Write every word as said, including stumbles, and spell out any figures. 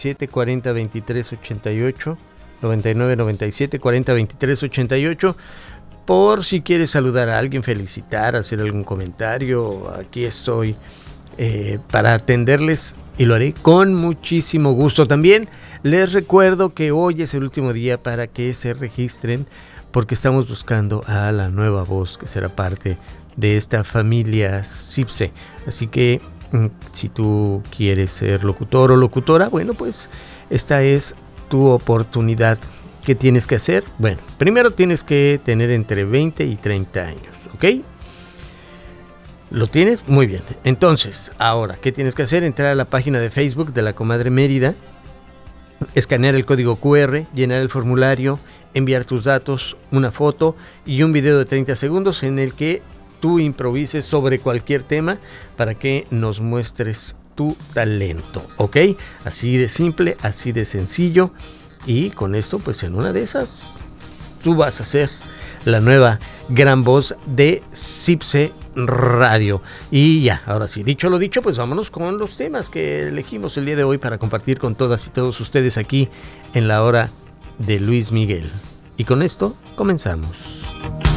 siete, cuarenta, veintitrés, ochenta y ocho, noventa y nueve, noventa y siete, cuarenta, veintitrés, ochenta y ocho. Por si quieres saludar a alguien, felicitar, hacer algún comentario, aquí estoy eh, para atenderles y lo haré con muchísimo gusto. También les recuerdo que hoy es el último día para que se registren, porque estamos buscando a la nueva voz que será parte de esta familia CIPSE. Así que si tú quieres ser locutor o locutora, bueno, pues esta es tu oportunidad. ¿Qué tienes que hacer? Bueno, primero tienes que tener entre veinte y treinta años, ¿ok? ¿Lo tienes? Muy bien. Entonces, ahora, ¿qué tienes que hacer? Entrar a la página de Facebook de La Comadre Mérida, escanear el código cu erre, llenar el formulario, enviar tus datos, una foto y un video de treinta segundos en el que tú improvises sobre cualquier tema para que nos muestres tu talento, ¿ok? Así de simple, así de sencillo. Y con esto, pues en una de esas, tú vas a ser la nueva gran voz de CIPSE Radio. Y ya, ahora sí, dicho lo dicho, pues vámonos con los temas que elegimos el día de hoy para compartir con todas y todos ustedes aquí en la hora de Luis Miguel. Y con esto comenzamos.